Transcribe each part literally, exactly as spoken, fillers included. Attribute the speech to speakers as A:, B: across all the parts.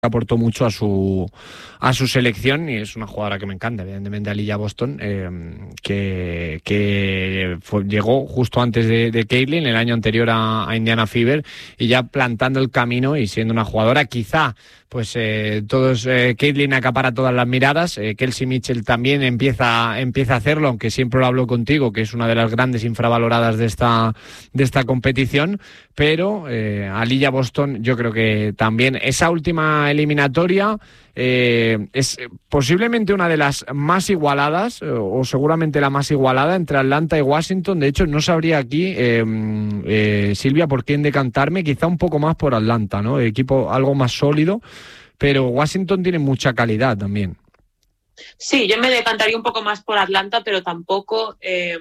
A: aportó mucho a su a su selección y es una jugadora que me encanta, evidentemente, Aliyah Boston, eh, que, que fue, llegó justo antes de, de Caitlin, el año anterior a, a Indiana Fever, y ya plantando el camino y siendo una jugadora, quizá pues eh, todos eh, Caitlin acapara todas las miradas, eh, Kelsey Mitchell también empieza empieza a hacerlo, aunque siempre lo hablo contigo, que es una de las grandes infravaloradas de esta de esta competición, pero eh, Aliyah Boston, yo creo que también esa última eliminatoria eh, es posiblemente una de las más igualadas, o seguramente la más igualada entre Atlanta y Washington. De hecho, no sabría aquí, eh, eh, Silvia, por quién decantarme, quizá un poco más por Atlanta, ¿no? Equipo algo más sólido, pero Washington tiene mucha calidad también.
B: Sí, yo me decantaría un poco más por Atlanta, pero tampoco... Eh...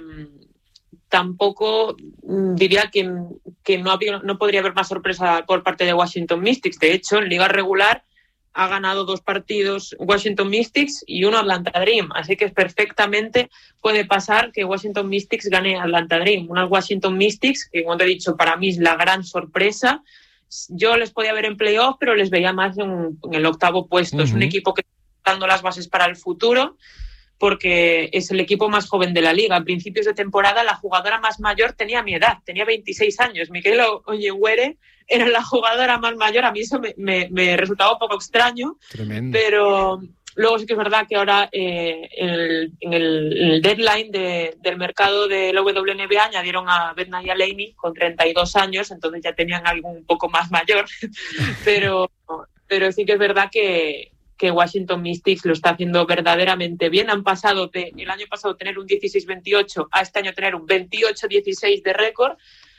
B: tampoco diría que, que no, había, no podría haber más sorpresa por parte de Washington Mystics. De hecho, en liga regular ha ganado dos partidos Washington Mystics y uno Atlanta Dream. Así que perfectamente puede pasar que Washington Mystics gane Atlanta Dream. Unas Washington Mystics que, como te he dicho, para mí es la gran sorpresa. Yo les podía ver en playoff, pero les veía más en, en el octavo puesto. Uh-huh. Es un equipo que está dando las bases para el futuro, porque es el equipo más joven de la liga. A principios de temporada, la jugadora más mayor tenía mi edad, tenía veintiséis años. Miquel Oyeguere era la jugadora más mayor. A mí eso me, me, me resultaba un poco extraño.
A: Tremendo.
B: Pero luego sí que es verdad que ahora eh, el, en, el, en el deadline de, del mercado de la W N B A añadieron a Betnaya Laney con treinta y dos años, entonces ya tenían algo un poco más mayor. pero, pero sí que es verdad que que Washington Mystics lo está haciendo verdaderamente bien. Han pasado de el año pasado tener un dieciséis veintiocho a este año tener un veintiocho dieciséis de récord.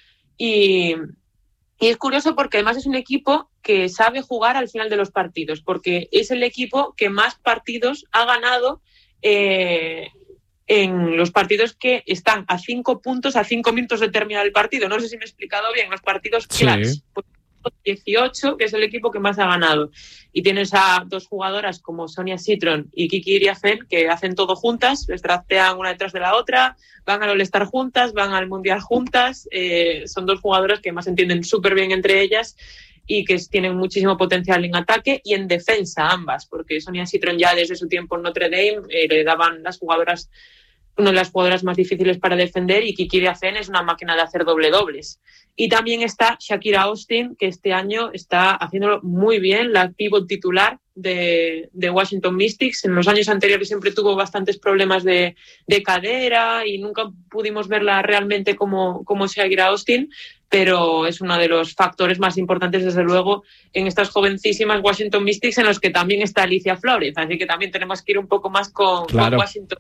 B: Y, y es curioso porque además es un equipo que sabe jugar al final de los partidos, porque es el equipo que más partidos ha ganado eh, en los partidos que están a cinco puntos, a cinco minutos de terminar el partido. No sé si me he explicado bien, los partidos clutch. Sí. Pues, dieciocho, que es el equipo que más ha ganado. Y tienes a dos jugadoras como Sonia Citron y Kiki Iriafen que hacen todo juntas, les draftean una detrás de la otra, van al All-Star juntas, van al Mundial juntas. Eh, son dos jugadoras que más entienden súper bien entre ellas y que tienen muchísimo potencial en ataque y en defensa ambas, porque Sonia Citron ya desde su tiempo en Notre Dame eh, le daban las jugadoras una de las jugadoras más difíciles para defender, y Kiki Iriafen es una máquina de hacer doble dobles. Y también está Shakira Austin, que este año está haciéndolo muy bien, la pívot titular de, de Washington Mystics. En los años anteriores siempre tuvo bastantes problemas de, de cadera y nunca pudimos verla realmente como, como Shakira Austin, pero es uno de los factores más importantes, desde luego, en estas jovencísimas Washington Mystics, en los que también está Alicia Flores. Así que también tenemos que ir un poco más con,
A: claro.
B: con Washington.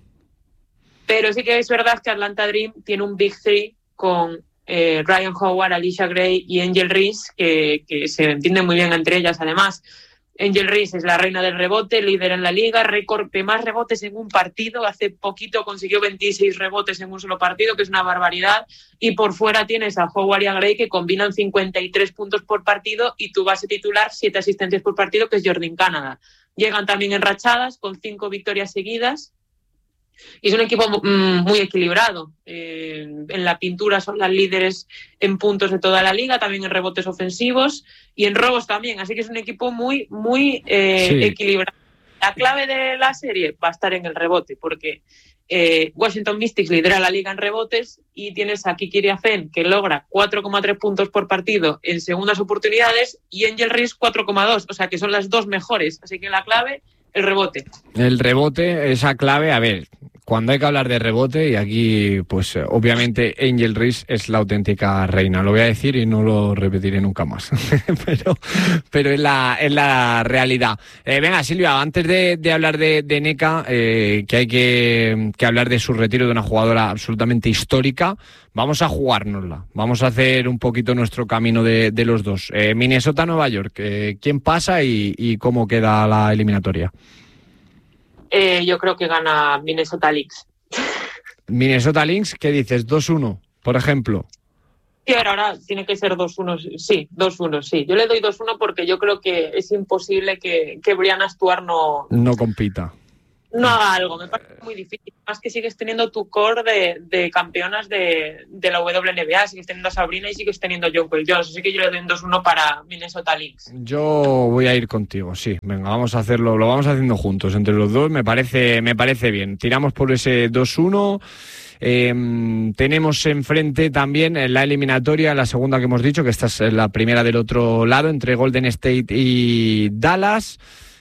B: Pero sí que es verdad que Atlanta Dream tiene un Big Three con eh, Ryan Howard, Alicia Gray y Angel Reese, que, que se entienden muy bien entre ellas. Además, Angel Reese es la reina del rebote, líder en la liga, récord de más rebotes en un partido. Hace poquito consiguió veintiséis rebotes en un solo partido, que es una barbaridad. Y por fuera tienes a Howard y a Gray, que combinan cincuenta y tres puntos por partido, y tu base titular, siete asistencias por partido, que es Jordan Canada. Llegan también enrachadas con cinco victorias seguidas. Y es un equipo muy equilibrado. Eh, en la pintura son las líderes en puntos de toda la liga, también en rebotes ofensivos y en robos también. Así que es un equipo muy, muy eh, sí. equilibrado. La clave de la serie va a estar en el rebote, porque eh, Washington Mystics lidera la liga en rebotes y tienes a Kiki Iriafen, que logra cuatro coma tres puntos por partido en segundas oportunidades, y Angel Reese cuatro coma dos. O sea que son las dos mejores. Así que la clave, el rebote.
A: El rebote, esa clave, a ver, cuando hay que hablar de rebote, y aquí, pues, obviamente, Angel Reese es la auténtica reina. Lo voy a decir y no lo repetiré nunca más. pero pero es la, es la realidad. Eh, venga, Silvia, antes de, de hablar de, de Nneka, eh, que hay que, que hablar de su retiro, de una jugadora absolutamente histórica, vamos a jugárnosla. Vamos a hacer un poquito nuestro camino de, de los dos. Eh, Minnesota-Nueva York, eh, ¿quién pasa y, y cómo queda la eliminatoria?
B: Eh, yo creo que gana Minnesota Lynx.
A: Minnesota Lynx, ¿qué dices? dos uno, por ejemplo.
B: Sí, ahora, ahora tiene que ser dos uno, sí, dos uno, sí. Yo le doy dos uno porque yo creo que es imposible que, que Brianna Stuart no...
A: No compita.
B: no haga algo, me parece muy difícil. Más que sigues teniendo tu core de, de campeonas de, de la W N B A, sigues teniendo a Sabrina y sigues teniendo a Jonquel Jones, así que yo le doy un dos uno para Minnesota Lynx.
A: Yo voy a ir contigo, sí. Venga, vamos a hacerlo, lo vamos haciendo juntos entre los dos, me parece, me parece bien. Tiramos por ese dos uno. Eh, tenemos enfrente también en la eliminatoria, la segunda que hemos dicho, que esta es la primera del otro lado, entre Golden State y Dallas,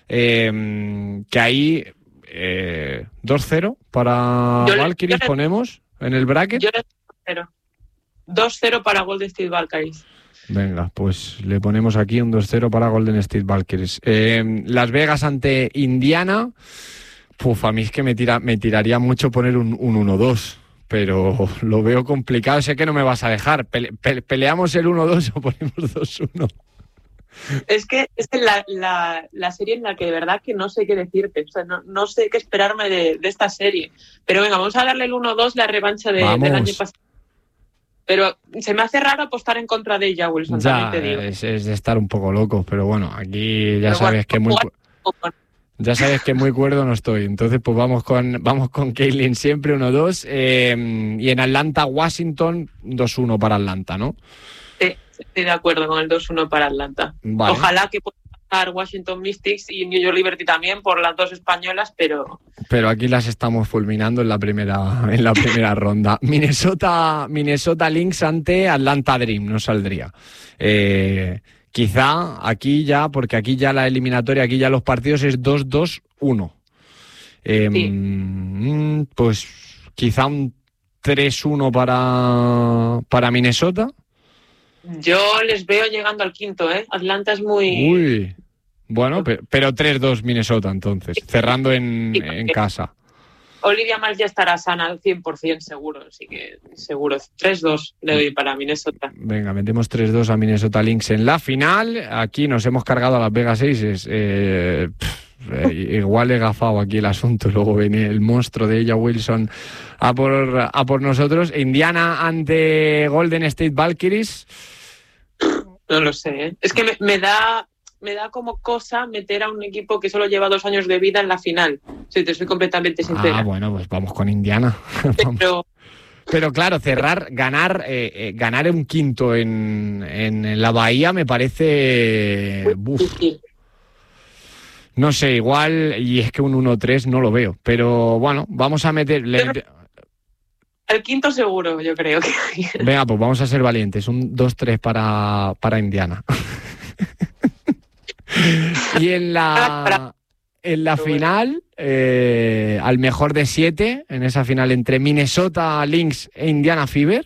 A: eh, que ahí eh, dos cero para
B: Yo le-
A: Valkyries
B: yo le-
A: ponemos en el bracket.
B: Yo le doy dos cero para Golden State Valkyries.
A: Venga, pues le ponemos aquí un dos cero para Golden State Valkyries. Eh, Las Vegas ante Indiana. Puf, a mí es que me, tira, me tiraría mucho poner un, un uno dos, pero lo veo complicado. Sé que no me vas a dejar. Pele, pe, ¿Peleamos el uno dos o ponemos dos uno?
B: Es que es la, la, la serie en la que de verdad que no sé qué decirte. O sea, no, no sé qué esperarme de, de esta serie. Pero venga, vamos a darle el uno dos, la revancha de, del año pasado. Pero se me hace raro apostar en contra de ella, Wilson,
A: Ya,
B: también te digo.
A: Es, es de estar un poco loco, pero bueno, aquí ya pero sabes bueno, que muy... Ya sabes que muy cuerdo no estoy. Entonces, pues vamos con vamos con Caitlin siempre, uno dos. Eh, y en Atlanta, Washington, dos uno para Atlanta, ¿no?
B: Sí, estoy de acuerdo con el dos uno para Atlanta. Vale. Ojalá que pueda pasar Washington Mystics y New York Liberty también por las dos españolas, pero...
A: Pero aquí las estamos fulminando en la primera, en la primera ronda. Minnesota, Minnesota Lynx ante Atlanta Dream, no saldría. Eh... Quizá aquí ya, porque aquí ya la eliminatoria, aquí ya los partidos es dos dos uno. Eh, sí. Pues quizá un tres uno para, para Minnesota.
B: Yo les veo llegando al quinto, ¿eh? Atlanta es muy...
A: Uy, bueno, pero, pero tres dos Minnesota entonces, cerrando en, sí, en casa.
B: Olivia Miles ya estará sana al cien por ciento seguro, así que seguro. tres dos le doy para Minnesota.
A: Venga, metemos tres dos a Minnesota Lynx en la final. Aquí nos hemos cargado a Las Vegas Aces. Eh, pff, eh, igual he gafado aquí el asunto. Luego viene el monstruo de ella, Wilson, a por, a por nosotros. Indiana ante Golden State Valkyries.
B: No lo sé, ¿eh? Es que me, me da... me da como cosa meter a un equipo que solo lleva dos años de vida en la final. Si te soy completamente sincera.
A: Ah, bueno, pues vamos con Indiana.
B: Pero,
A: Pero claro, cerrar, ganar, eh, eh, ganar un quinto en, en la Bahía me parece... Uf. No sé, igual, y es que un uno tres no lo veo. Pero bueno, vamos a meter... Le...
B: El quinto seguro, yo creo que...
A: Venga, pues vamos a ser valientes. Un dos tres para, para Indiana. Y en la, en la final, eh, al mejor de siete, en esa final entre Minnesota Lynx e Indiana Fever.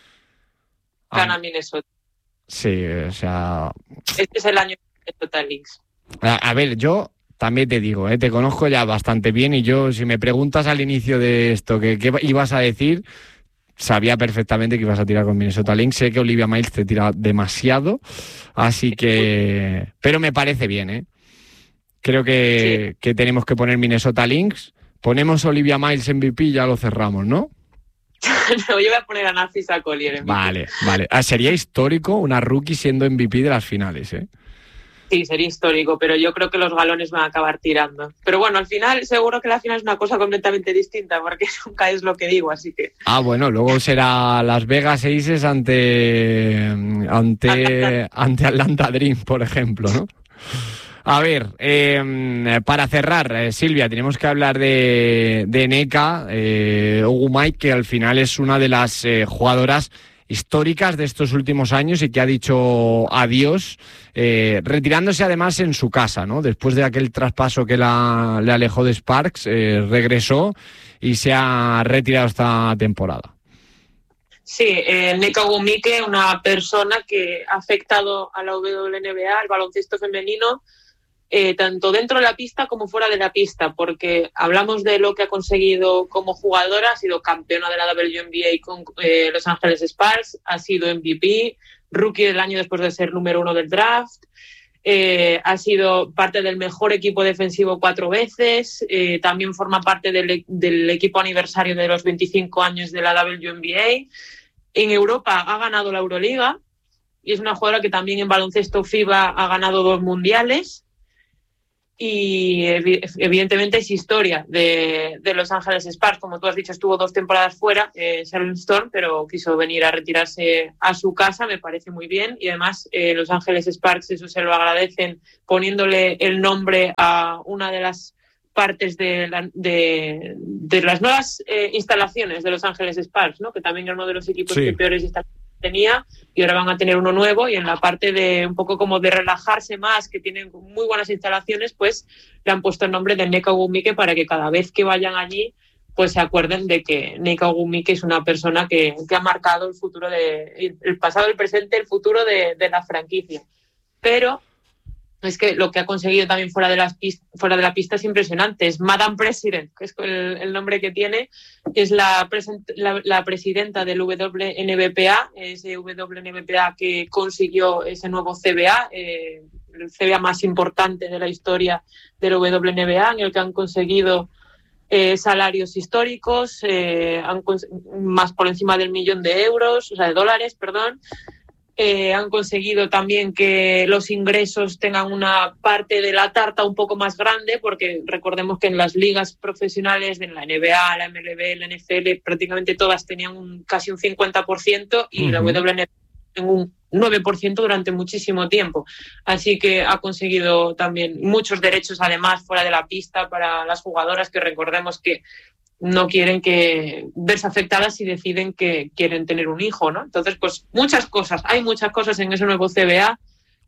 B: Gana Minnesota.
A: Sí, o sea...
B: Este es el año de Minnesota Lynx.
A: A, a ver, yo también te digo, eh, te conozco ya bastante bien y yo, si me preguntas al inicio de esto qué ibas a decir, sabía perfectamente que ibas a tirar con Minnesota Lynx. Sé que Olivia Miles te tira demasiado, así que... Pero me parece bien, ¿eh? Creo que, sí. que tenemos que poner Minnesota Lynx. Ponemos Olivia Miles M V P y ya lo cerramos, ¿no?
B: No, yo voy a poner a Narcisa Collier M V P.
A: Vale, vale. Ah, sería histórico una rookie siendo M V P de las finales, ¿eh?
B: Sí, sería histórico, pero yo creo que los galones van a acabar tirando. Pero bueno, al final seguro que la final es una cosa completamente distinta, porque nunca es lo que digo, así que...
A: Ah, bueno, luego será Las Vegas Aces ante, ante, ante Atlanta Dream, por ejemplo, ¿no? A ver, eh, para cerrar, eh, Silvia, tenemos que hablar de, de Nneka eh, Ogwumike, que al final es una de las eh, jugadoras históricas de estos últimos años y que ha dicho adiós, eh, retirándose además en su casa, ¿no? Después de aquel traspaso que la, le alejó de Sparks, eh, regresó y se ha retirado esta temporada.
B: Sí, eh, Nneka Ogwumike, una persona que ha afectado a la W N B A, al baloncesto femenino, eh, tanto dentro de la pista como fuera de la pista, porque hablamos de lo que ha conseguido como jugadora, ha sido campeona de la W N B A con eh, Los Ángeles Sparks, ha sido M V P, rookie del año después de ser número uno del draft, eh, ha sido parte del mejor equipo defensivo cuatro veces, eh, también forma parte del, del equipo aniversario de los veinticinco años de la W N B A. En Europa ha ganado la Euroliga y es una jugadora que también en baloncesto FIBA ha ganado dos mundiales. y evidentemente es historia de, de Los Ángeles Sparks. Como tú has dicho, estuvo dos temporadas fuera, eh, Sharon Storm, pero quiso venir a retirarse a su casa, me parece muy bien, y además eh, Los Ángeles Sparks eso se lo agradecen poniéndole el nombre a una de las partes de, la, de, de las nuevas eh, instalaciones de Los Ángeles Sparks, ¿no? Que también era uno de los equipos sí. que peores instalaciones tenía, y ahora van a tener uno nuevo, y en la parte de un poco como de relajarse más, que tienen muy buenas instalaciones, pues le han puesto el nombre de Nneka Ogwumike para que cada vez que vayan allí pues se acuerden de que Nneka Ogwumike es una persona que, que ha marcado el futuro de, el pasado, el presente, el futuro de, de la franquicia. Pero es que lo que ha conseguido también fuera de, las pist- fuera de la pista es impresionante. Es Madame President, que es el, el nombre que tiene. Es la, present- la, la presidenta del W N B P A, ese W N B P A que consiguió ese nuevo C B A, eh, el C B A más importante de la historia del W N B A, en el que han conseguido eh, salarios históricos, eh, han cons- más por encima del millón de euros, o sea, de dólares, perdón. Eh, han conseguido también que los ingresos tengan una parte de la tarta un poco más grande, porque recordemos que en las ligas profesionales, en la N B A, la M L B, la N F L, prácticamente todas tenían un, casi un cincuenta por ciento y uh-huh. la W N B A en un nueve por ciento durante muchísimo tiempo. Así que ha conseguido también muchos derechos, además, fuera de la pista para las jugadoras, que recordemos que no quieren que verse afectadas si deciden que quieren tener un hijo, ¿no? Entonces, pues muchas cosas, hay muchas cosas en ese nuevo C B A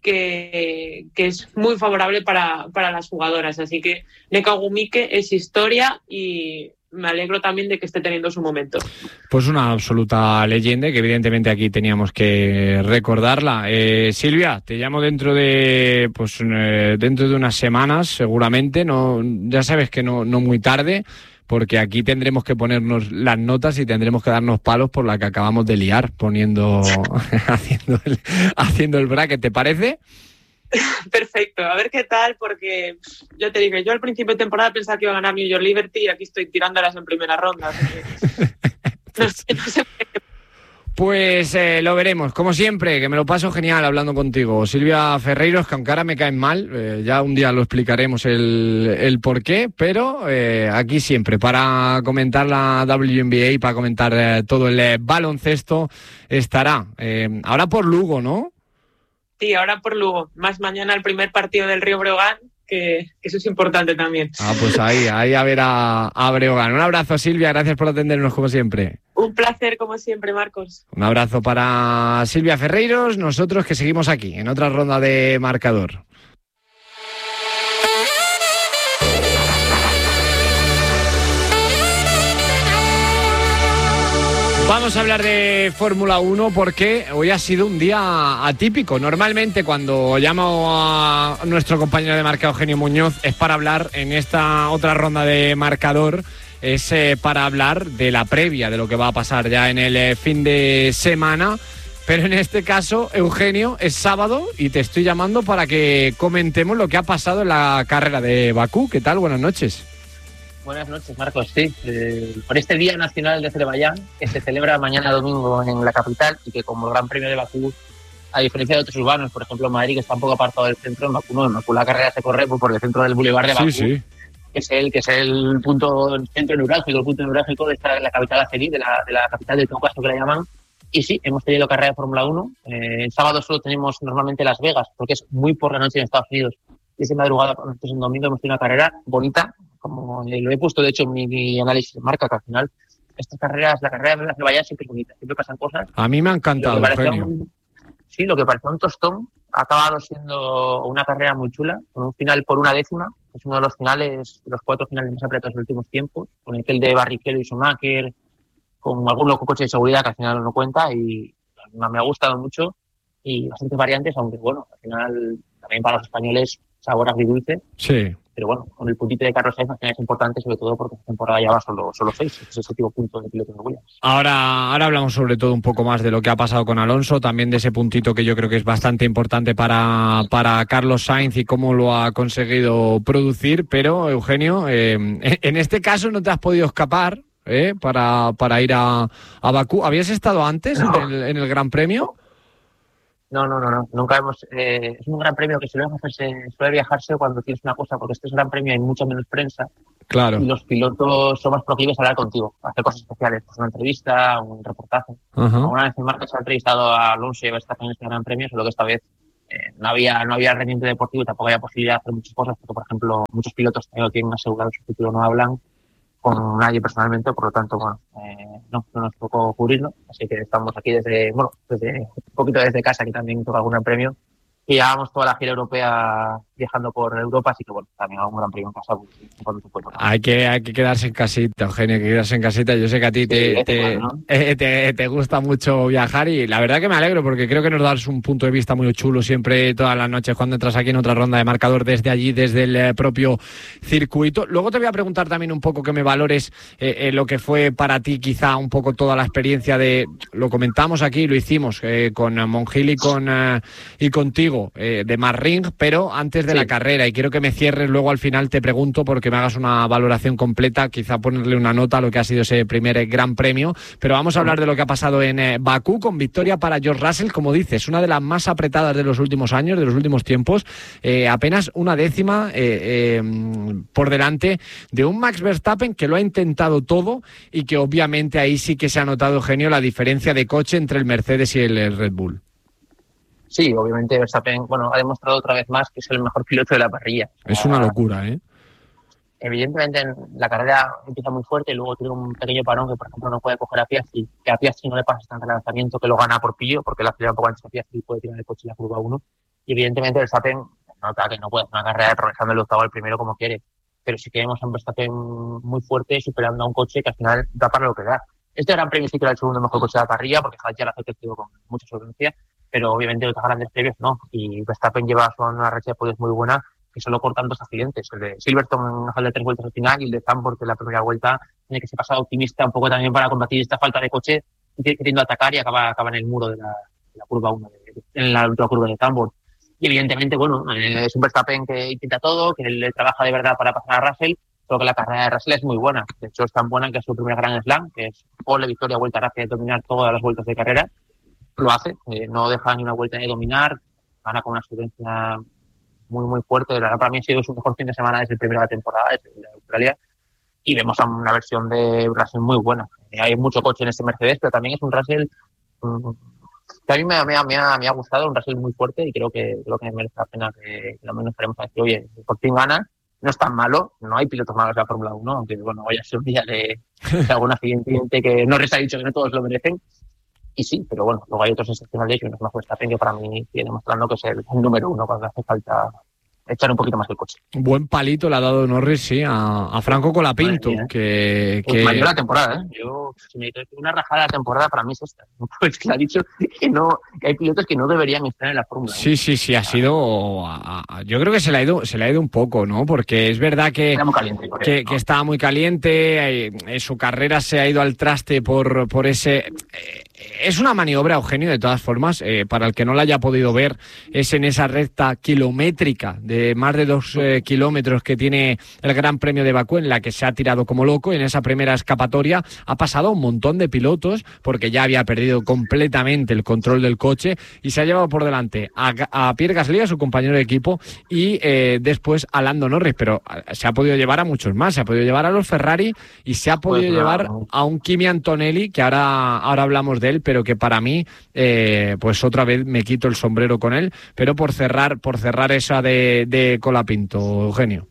B: que, que es muy favorable para, para las jugadoras. Así que Nneka Ogwumike es historia y me alegro también de que esté teniendo su momento.
A: Pues una absoluta leyenda que evidentemente aquí teníamos que recordarla. Eh, Silvia, te llamo dentro de pues eh, dentro de unas semanas seguramente, no, ya sabes que no, no muy tarde, porque aquí tendremos que ponernos las notas y tendremos que darnos palos por la que acabamos de liar poniendo haciendo el, haciendo el bracket, ¿te parece?
B: Perfecto, a ver qué tal, porque yo te digo, yo al principio de temporada pensaba que iba a ganar New York Liberty y aquí estoy tirándolas en primera ronda. Así que no sé, no sé qué.
A: Pues eh, lo veremos, como siempre, que me lo paso genial hablando contigo. Silvia Ferreiros, que aunque ahora me caen mal, eh, ya un día lo explicaremos el, el por qué, pero eh, aquí siempre, para comentar la W N B A y para comentar eh, todo el eh, baloncesto, estará. Eh, ahora por Lugo, ¿no?
B: Sí, ahora por Lugo. Más mañana el primer partido del Río Breogán, que, que eso es importante también.
A: Ah, pues ahí, ahí a ver a, a Breogán. Un abrazo, Silvia, gracias por atendernos como siempre.
B: Un placer, como siempre, Marcos.
A: Un abrazo para Silvia Ferreiros, nosotros que seguimos aquí, en otra ronda de marcador. Vamos a hablar de Fórmula uno porque hoy ha sido un día atípico. Normalmente cuando llamo a nuestro compañero de marca Eugenio Muñoz es para hablar en esta otra ronda de marcador, es eh, para hablar de la previa de lo que va a pasar ya en el eh, fin de semana. Pero en este caso, Eugenio, es sábado y te estoy llamando para que comentemos lo que ha pasado en la carrera de Bakú. ¿Qué tal? Buenas noches.
C: Buenas noches, Marcos. Sí, eh, por este Día Nacional de Azerbaiyán, que se celebra mañana domingo en la capital y que como Gran Premio de Bakú, a diferencia de otros urbanos, por ejemplo Madrid, que está un poco apartado del centro, en Bakú no, en Bakú la carrera se corre por el centro del Boulevard de Bakú, sí, sí. que es el que es el punto el centro neurálgico, el punto neurálgico de esta, la capital azerí, de la, de la capital del Cáucaso que la llaman. Y sí, hemos tenido carrera de Fórmula uno. Eh, el sábado solo tenemos normalmente Las Vegas, porque es muy por la noche en Estados Unidos. Y esa madrugada, nosotros en domingo hemos tenido una carrera bonita, como lo he puesto de hecho en mi, mi análisis de marca, que al final estas carreras, la carrera de Azerbaiyán siempre es bonita, siempre pasan cosas.
A: A mí me ha encantado, Eugenio.
C: Un, sí, lo que parecía un tostón ha acabado siendo una carrera muy chula, con un final por una décima, que es uno de los finales, de los cuatro finales más apretados de los últimos tiempos, con el de Barrichello y Schumacher, con algún loco coche de seguridad que al final no cuenta, y me ha gustado mucho, y bastantes variantes, aunque bueno, al final también para los españoles sabor agridulce.
A: Sí.
C: Pero bueno, con el puntito de Carlos Sainz es importante, sobre todo porque esta temporada ya va solo, solo seis, es ese tipo de punto de piloto de Williams.
A: Ahora, ahora hablamos sobre todo un poco más de lo que ha pasado con Alonso, también de ese puntito que yo creo que es bastante importante para, para Carlos Sainz y cómo lo ha conseguido producir, pero Eugenio, eh, en este caso no te has podido escapar eh, para, para ir a, a Bakú. ¿Habías estado antes no. en, el, en el Gran Premio?
C: No, no, no, no. Nunca hemos. Eh, es un gran premio que suele hacerse, suele viajarse cuando tienes una cosa, porque este es un gran premio, hay mucha menos prensa.
A: Claro.
C: Y los pilotos son más proclives a hablar contigo, a hacer cosas especiales, pues una entrevista, un reportaje.
A: Uh-huh.
C: Alguna vez en marca se ha entrevistado a Alonso y a Verstappen en este gran premio, solo que esta vez eh, no había no había rendimiento deportivo y tampoco había posibilidad de hacer muchas cosas, porque, por ejemplo, muchos pilotos que no tienen asegurado su futuro no hablan con nadie personalmente, por lo tanto, bueno, eh, no, no nos tocó cubrirlo, así que estamos aquí desde, bueno, desde un poquito desde casa, que también toca algún gran premio, y llevamos toda la gira europea viajando por Europa, así que bueno, también algún gran premio en casa, pues, cuando se puede.
A: Hay que, hay que quedarse en casita, Eugenio, hay que quedarse en casita. Yo sé que a ti te, sí, te, bueno, ¿no? eh, te, te gusta mucho viajar y la verdad que me alegro porque creo que nos das un punto de vista muy chulo siempre todas las noches cuando entras aquí en otra ronda de marcador desde allí, desde el propio circuito. Luego te voy a preguntar también un poco que me valores eh, eh, lo que fue para ti quizá un poco toda la experiencia de, lo comentamos aquí, lo hicimos eh, con Mongil y, con, eh, y contigo, eh, de Marring, pero antes de sí. la carrera, y quiero que me cierres luego al final, te pregunto porque me hagas una valoración completa, quizá ponerle una nota a lo que ha sido ese primer gran premio, pero vamos a hablar de lo que ha pasado en eh, Bakú, con victoria para George Russell, como dices, una de las más apretadas de los últimos años, de los últimos tiempos, eh, apenas una décima eh, eh, por delante de un Max Verstappen que lo ha intentado todo y que obviamente ahí sí que se ha notado, Eugenio, la diferencia de coche entre el Mercedes y el, el Red Bull.
C: Sí, obviamente Verstappen, bueno, ha demostrado otra vez más que es el mejor piloto de la parrilla.
A: Es una locura, ¿eh?
C: Evidentemente la carrera empieza muy fuerte y luego tiene un pequeño parón que, por ejemplo, no puede coger a Piastri, que a Piastri no le pasa tanto el lanzamiento, que lo gana por pillo, porque la acelera un poco antes a Piastri y puede tirar el coche en la curva uno. Y evidentemente Verstappen nota que no puede hacer una carrera progresando el octavo al primero como quiere, pero sí que vemos a un Verstappen muy fuerte superando a un coche que al final da para lo que da. Este Gran Premio sí que era el segundo mejor coche de la parrilla, porque Sainz ya lo ha hecho con mucha solvencia, pero obviamente otros grandes premios no. Y Verstappen lleva una racha de podios muy buena, que solo cortan dos accidentes. El de Silverstone en de tres vueltas al final y el de Zandvoort en la primera vuelta, en el que se pasa optimista un poco también para combatir esta falta de coche, queriendo atacar y acaba, acaba en el muro de la, de la curva uno, en la última curva de Zandvoort. Y evidentemente, bueno, es un Verstappen que intenta todo, que le trabaja de verdad para pasar a Russell, pero que la carrera de Russell es muy buena. De hecho, es tan buena que es su primer Grand Slam, que es pole, victoria, vuelta rápida, de dominar todas las vueltas de carrera. Lo hace, eh, no deja ni una vuelta de dominar, gana con una solvencia muy, muy fuerte. La verdad, para mí ha sido su mejor fin de semana desde el primero de la temporada, desde el de Australia, y vemos una versión de Russell muy buena. Eh, hay mucho coche en este Mercedes, pero también es un Russell um, que a mí me, me, me, ha, me ha gustado, un Russell muy fuerte, y creo que creo que merece la pena que, que lo menos queremos decir, oye, por fin gana, no es tan malo, no hay pilotos malos de la Fórmula uno, aunque bueno, hoy ha sido un día de, de algún accidente que Norris ha dicho que no todos lo merecen. Y sí, pero bueno, luego hay otros excepcionales y uno es más Verstappen, que para mí sigue demostrando que es el número uno cuando hace falta echar un poquito más el coche.
A: Buen palito le ha dado Norris, sí, a, a Franco Colapinto. Madre mía, que,
C: pues
A: que...
C: mayor la temporada, ¿eh? Yo, si me dices una rajada de la temporada, para mí es esta. Pues que ha dicho que no, que hay pilotos que no deberían estar en la Fórmula.
A: Sí, ¿eh? sí, sí, ha sido... A, a, yo creo que se le ha ido, se le ha ido un poco, ¿no? Porque es verdad que,
C: Era muy caliente,
A: que,
C: ¿no?
A: que estaba muy caliente, eh, su carrera se ha ido al traste por, por ese... Eh, es una maniobra, Eugenio, de todas formas, eh, para el que no la haya podido ver, es en esa recta kilométrica de más de dos eh, kilómetros que tiene el Gran Premio de Bakú, en la que se ha tirado como loco. En esa primera escapatoria ha pasado un montón de pilotos porque ya había perdido completamente el control del coche y se ha llevado por delante a, a Pierre Gasly, a su compañero de equipo, y eh, después a Lando Norris, pero se ha podido llevar a muchos más, se ha podido llevar a los Ferrari y se ha podido pues llevar no. a un Kimi Antonelli, que ahora, ahora hablamos de él, pero que para mí, eh, pues otra vez me quito el sombrero con él, pero por cerrar, por cerrar esa de, de Colapinto, Eugenio.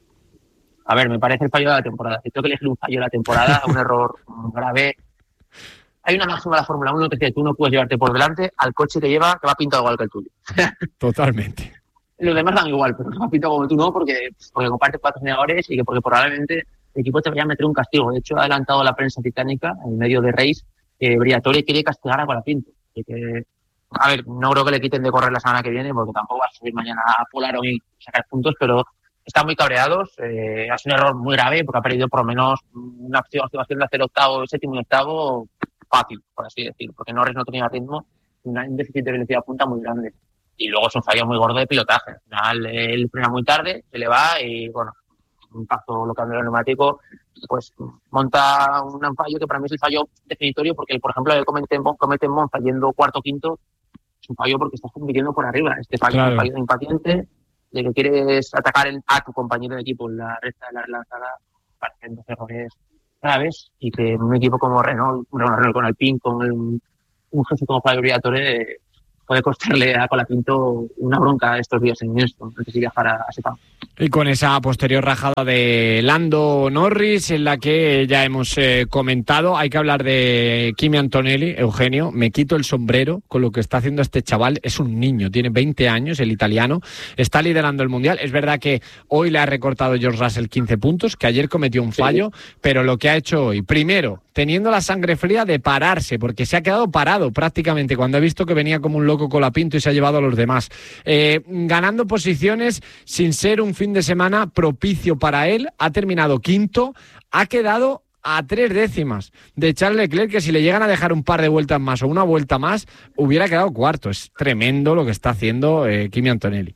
C: A ver, me parece el fallo de la temporada. Si tengo que elegir un fallo de la temporada, un error grave. Hay una máxima de la Fórmula uno que dice que tú no puedes llevarte por delante al coche que lleva, que va pintado igual que el tuyo.
A: Totalmente.
C: Los demás dan igual, pero va pintado como tú no, porque, porque comparte patrocinadores y que porque probablemente el equipo te vaya a meter un castigo. De hecho, ha adelantado la prensa británica en medio de race que Briatore quiere castigar a Colapinto. Así que, a ver, no creo que le quiten de correr la semana que viene, porque tampoco va a subir mañana a Polar y sacar puntos, pero están muy cabreados. Eh, ha sido un error muy grave, porque ha perdido por lo menos una activación de hacer octavo, séptimo y octavo fácil, por así decirlo, porque Norris no tenía ritmo, un déficit de velocidad punta muy grande. Y luego es un fallo muy gordo de pilotaje. Al final, él frena muy tarde, se le va y, bueno, un impacto lo cambia el neumático, pues monta un fallo que para mí es el fallo definitorio, porque, por ejemplo, él comete, comete en Monza yendo cuarto o quinto es un fallo porque estás compitiendo por arriba. Este fallo
A: Claro.
C: es un fallo de impaciente, de que quieres atacar el, a tu compañero de equipo en la recta de la relanzada, parecen dos errores graves, y que en un equipo como Renault, bueno, Renault con Alpine, con el, un jefe como Fabio Briatore, puede costarle a Colapinto una bronca estos días en Houston antes de viajar a, a Sepang.
A: Y con esa posterior rajada de Lando Norris, en la que ya hemos eh, comentado, hay que hablar de Kimi Antonelli. Eugenio, me quito el sombrero con lo que está haciendo este chaval. Es un niño, tiene veinte años, el italiano, está liderando el Mundial. Es verdad que hoy le ha recortado George Russell quince puntos, que ayer cometió un fallo, sí. Pero lo que ha hecho hoy, primero, teniendo la sangre fría de pararse, porque se ha quedado parado prácticamente cuando ha visto que venía como un loco Colapinto y se ha llevado a los demás. Eh, ganando posiciones sin ser un fin de semana propicio para él, ha terminado quinto, ha quedado a tres décimas de Charles Leclerc, que si le llegan a dejar un par de vueltas más o una vuelta más, hubiera quedado cuarto. Es tremendo lo que está haciendo eh, Kimi Antonelli.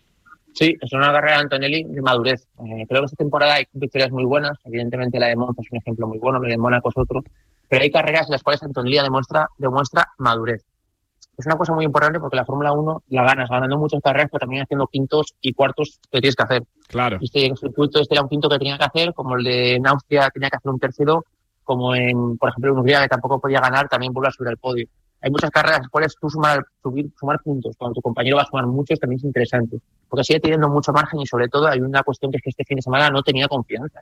C: Sí, es una carrera de Antonelli de madurez. Eh, creo que esta temporada hay victorias muy buenas. Evidentemente la de Monza es un ejemplo muy bueno, la de Mónaco es otro. Pero hay carreras en las cuales Antonelli demuestra, demuestra madurez. Es una cosa muy importante porque la Fórmula uno la ganas ganando muchas carreras, pero también haciendo quintos y cuartos que tienes que hacer.
A: Claro.
C: Este circuito este era un quinto que tenía que hacer, como el de en Austria tenía que hacer un tercero, como en, por ejemplo, en Hungría, que tampoco podía ganar, también vuelve a subir al podio. Hay muchas carreras en las cuales tú sumar, subir, sumar puntos cuando tu compañero va a sumar muchos también es interesante, porque sigue teniendo mucho margen y sobre todo hay una cuestión que es que este fin de semana no tenía confianza.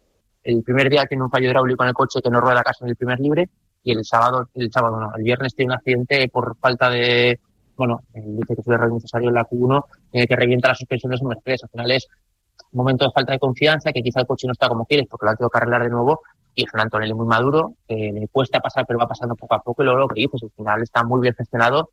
C: El primer día tiene un fallo hidráulico en el coche que no rueda casi en el primer libre, y el sábado, el sábado no, el viernes tiene un accidente por falta de, bueno, dice que es un error necesario en la Q uno, eh, que revienta la suspensión de su Mercedes. Al final es un momento de falta de confianza, que quizá el coche no está como quieres porque lo ha tenido que arreglar de nuevo, y es un Antonelli muy maduro, que le cuesta pasar pero va pasando poco a poco, y luego lo que dices, al final está muy bien gestionado,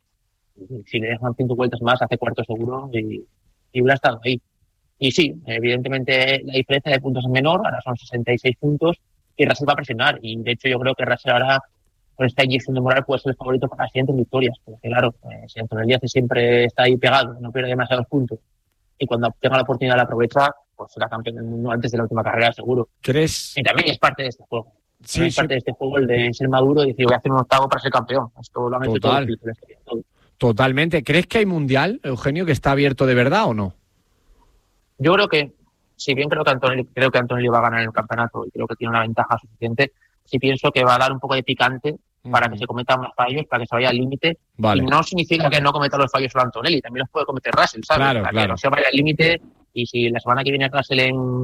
C: y si le dejan cinco vueltas más hace cuarto seguro y, y hubiera estado ahí. Y sí, evidentemente la diferencia de puntos es menor, ahora son sesenta y seis puntos, y Russell va a presionar, y de hecho yo creo que Russell ahora con esta inyección de moral puede ser el favorito para las siguientes victorias, porque claro, eh, si Antonelli hace siempre está ahí pegado, no pierde demasiados puntos, y cuando tenga la oportunidad la aprovecha, pues será campeón del mundo antes de la última carrera, seguro.
A: ¿Crees?
C: Y también es parte de este juego.
A: Sí,
C: es
A: sí.
C: parte de este juego el de ser maduro y decir, voy a hacer un octavo para ser campeón. Esto lo han hecho todos los pilotos. Todo.
A: Totalmente. ¿Crees que hay mundial, Eugenio, que está abierto de verdad o no?
C: Yo creo que, si bien creo que Antonelli, creo que Antonelli va a ganar el campeonato y creo que tiene una ventaja suficiente, sí pienso que va a dar un poco de picante para que se cometan más fallos, para que se vaya al límite.
A: Vale.
C: Y no significa que no cometa los fallos solo Antonelli, también los puede cometer Russell, ¿sabes?
A: Claro,
C: para
A: claro.
C: que no se vaya al límite, y si la semana que viene Russell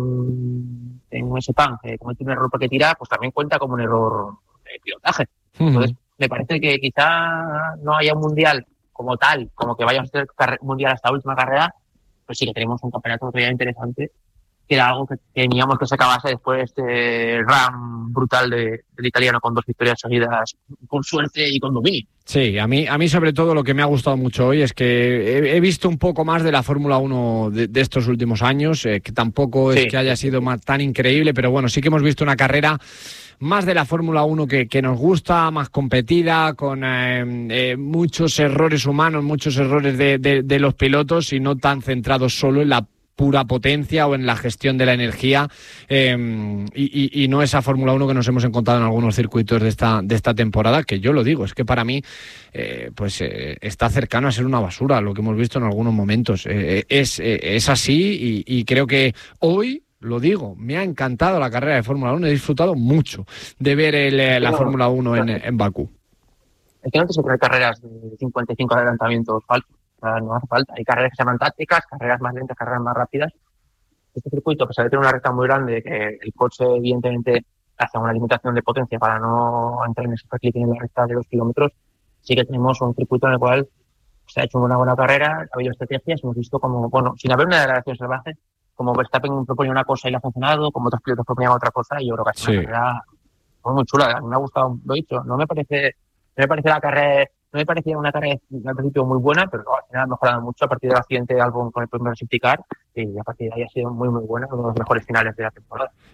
C: en, en ese pan eh, comete un error porque tira, pues también cuenta como un error de pilotaje. Uh-huh. Entonces, me parece que quizá no haya un mundial como tal, como que vayamos a tener un mundial hasta la última carrera, pues sí que tenemos un campeonato realmente interesante, que era algo que teníamos que se acabase después de este run brutal de, del italiano con dos victorias seguidas con suerte y con dominio.
A: Sí, a mí, a mí sobre todo lo que me ha gustado mucho hoy es que he, he visto un poco más de la Fórmula uno de, de estos últimos años, eh, que tampoco es sí. que haya sido más, tan increíble, pero bueno, sí que hemos visto una carrera más de la Fórmula uno que, que nos gusta, más competida, con eh, eh, muchos errores humanos, muchos errores de, de, de los pilotos y no tan centrados solo en la pura potencia o en la gestión de la energía eh, y, y, y no esa Fórmula uno que nos hemos encontrado en algunos circuitos de esta, de esta temporada, que yo lo digo, es que para mí eh, pues eh, está cercano a ser una basura lo que hemos visto en algunos momentos. Eh, es, eh, es así y, y creo que hoy, lo digo, me ha encantado la carrera de Fórmula uno, he disfrutado mucho de ver el, eh, la no, Fórmula uno en, en Bakú.
C: Es que no te se crean carreras de cincuenta y cinco adelantamientos falsos. No hace falta. Hay carreras que se llaman tácticas, carreras más lentas, carreras más rápidas. Este circuito, a pesar de tener una recta muy grande, que el coche evidentemente hace una limitación de potencia para no entrar en ese overclicking en la recta de dos kilómetros, sí que tenemos un circuito en el cual se ha hecho una buena carrera, ha habido estrategias, hemos visto como, bueno, sin haber una degradación salvaje, como Verstappen proponía una cosa y le ha funcionado, como otros pilotos proponían otra cosa, y yo creo que ha sido sí. una carrera muy, muy chula. A mí me ha gustado, lo he dicho, no me parece, no me parece la carrera... No me parecía una carrera al principio muy buena, pero al final ha mejorado mucho a partir del accidente de Albon con el primer safety car, y a partir de ahí ha sido muy muy buena, uno de los mejores finales de la temporada.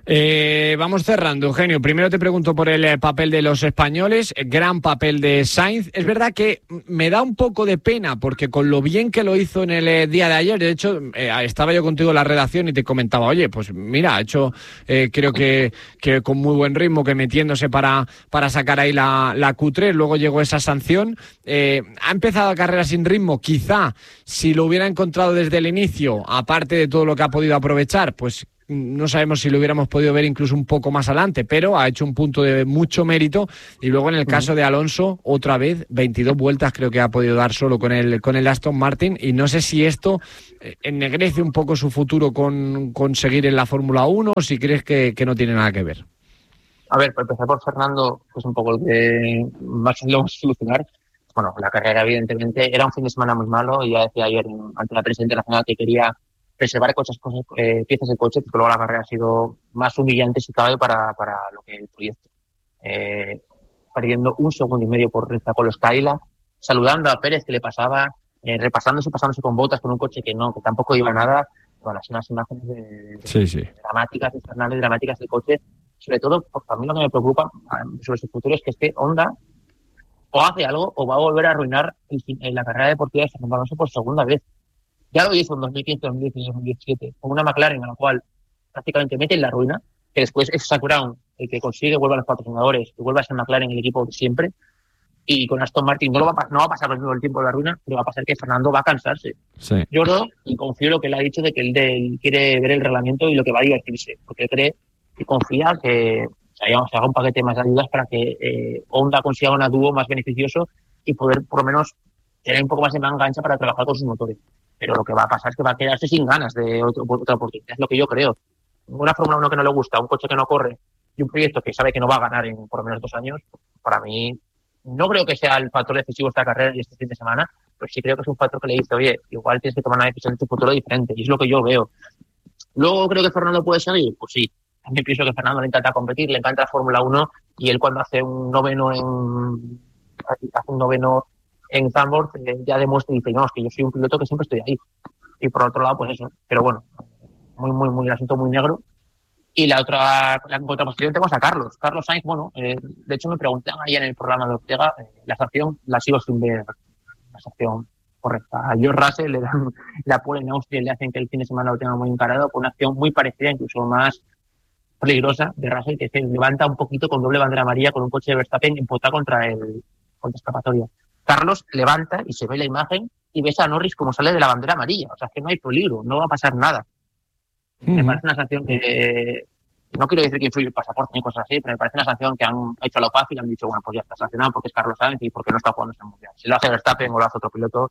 A: Eh, vamos cerrando, Eugenio. Primero te pregunto por el eh, papel de los españoles, eh, gran papel de Sainz. Es verdad que me da un poco de pena porque con lo bien que lo hizo en el eh, día de ayer, de hecho eh, estaba yo contigo en la redacción y te comentaba, oye, pues mira, ha hecho eh, creo que, que con muy buen ritmo, que metiéndose para, para sacar ahí la, la Q tres, luego llegó esa sanción. Eh, ha empezado la carrera sin ritmo, quizá si lo hubiera encontrado desde el inicio, aparte de todo lo que ha podido aprovechar, pues no sabemos si lo hubiéramos podido ver incluso un poco más adelante, pero ha hecho un punto de mucho mérito. Y luego en el caso de Alonso, otra vez, veintidós vueltas creo que ha podido dar solo con el, con el Aston Martin, y no sé si esto ennegrece un poco su futuro con, con seguir en la Fórmula uno o si crees que, que no tiene nada que ver.
C: A ver, para empezar por Fernando, que es un poco el que más lo vamos a solucionar. Bueno, la carrera evidentemente era un fin de semana muy malo, y ya decía ayer ante la prensa internacional que quería preservar cosas, cosas eh, piezas del coche, porque luego la carrera ha sido más humillante si cabe para, para lo que el proyecto. Eh, perdiendo un segundo y medio por recta con los Kaila, saludando a Pérez que le pasaba, eh, repasándose, pasándose con botas con un coche que no, que tampoco iba a nada. Bueno, son unas imágenes de, de,
A: sí, sí.
C: de dramáticas, infernales, dramáticas del coche. Sobre todo, porque a mí lo que me preocupa sobre su futuro es que este Honda o hace algo o va a volver a arruinar el, en la carrera deportiva de Fernando Alonso por segunda vez. Ya lo hizo en dos mil quince, dos mil dieciséis, dos mil diecisiete, con una McLaren a la cual prácticamente mete en la ruina, que después es Zak Brown el que consigue, vuelve a los patrocinadores, y vuelve a ser McLaren el equipo de siempre. Y con Aston Martin no, lo va a, no va a pasar lo mismo el tiempo de la ruina, pero va a pasar que Fernando va a cansarse.
A: Sí.
C: Yo creo y confío en lo que él ha dicho de que él, de, él quiere ver el reglamento y lo que va a divertirse, porque él cree y confía que o sea, digamos, se haga un paquete más de ayudas para que eh, Honda consiga un dúo más beneficioso y poder por lo menos tener un poco más de manga ancha para trabajar con sus motores. Pero lo que va a pasar es que va a quedarse sin ganas de otro, otra oportunidad, es lo que yo creo. Una Fórmula uno que no le gusta, un coche que no corre y un proyecto que sabe que no va a ganar en por lo menos dos años, para mí no creo que sea el factor decisivo esta carrera y este fin de semana, pero sí creo que es un factor que le dice, oye, igual tienes que tomar una decisión en tu futuro diferente, y es lo que yo veo. Luego creo que Fernando puede seguir, pues sí. También pienso que Fernando le encanta competir, le encanta la Fórmula uno, y él cuando hace un noveno en hace un noveno en Zandvoort eh, ya demuestra y dice, no, es que yo soy un piloto que siempre estoy ahí. Y por otro lado, pues eso. Pero bueno, muy, muy, muy, el asunto muy negro. Y la otra, la contraposición tenemos a Carlos. Carlos Sainz, bueno, eh, de hecho me preguntaban ayer en el programa de Ortega, eh, la sanción la sigo sin ver, la sanción correcta. A George Russell le dan la pole en Austria y le hacen que el fin de semana lo tenga muy encarado, con una acción muy parecida, incluso más peligrosa de Russell, que se levanta un poquito con doble bandera amarilla con un coche de Verstappen empotado contra el contra escapatoria. Carlos levanta y se ve la imagen y ves a Norris como sale de la bandera amarilla. O sea, que no hay peligro, no va a pasar nada. Uh-huh. Me parece una sanción que, eh, no quiero decir que influye el pasaporte ni cosas así, pero me parece una sanción que han hecho a lo fácil y han dicho, bueno, pues ya está sancionado porque es Carlos Sainz y porque no está jugando en el Mundial. Si lo hace Verstappen o lo hace otro piloto,